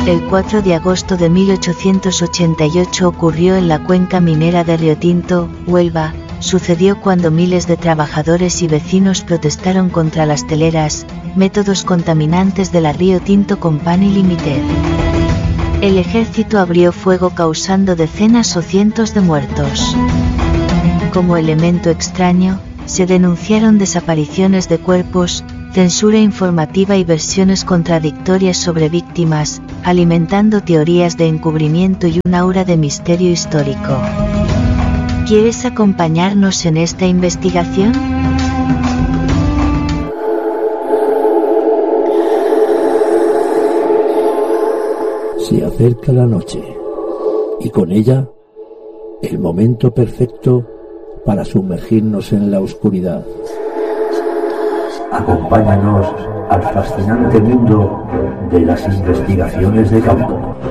El 4 de agosto de 1888 ocurrió en la cuenca minera de Río Tinto, Huelva. Sucedió cuando miles de trabajadores y vecinos protestaron contra las teleras, métodos contaminantes de la Río Tinto Company Limited. El ejército abrió fuego causando decenas o cientos de muertos. Como elemento extraño, se denunciaron desapariciones de cuerpos, censura informativa y versiones contradictorias sobre víctimas, alimentando teorías de encubrimiento y un aura de misterio histórico. ¿Quieres acompañarnos en esta investigación? Se acerca la noche, y con ella, el momento perfecto para sumergirnos en la oscuridad. Acompáñanos al fascinante mundo de las investigaciones de campo.